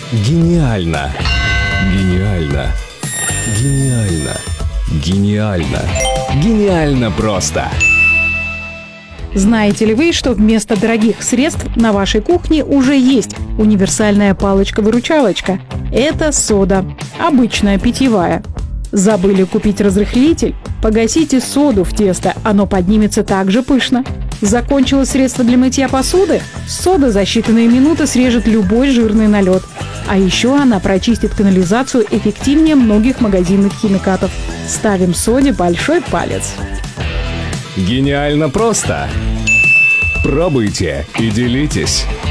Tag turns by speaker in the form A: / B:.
A: Гениально! Гениально! Гениально! Гениально! Гениально просто!
B: Знаете ли вы, что вместо дорогих средств на вашей кухне уже есть универсальная палочка-выручалочка? Это сода, обычная питьевая. Забыли купить разрыхлитель? Погасите соду в тесто, оно поднимется так же пышно. Закончилось средство для мытья посуды? Сода за считанные минуты срежет любой жирный налет. А еще она прочистит канализацию эффективнее многих магазинных химикатов. Ставим соде большой палец.
A: Гениально просто! Пробуйте и делитесь!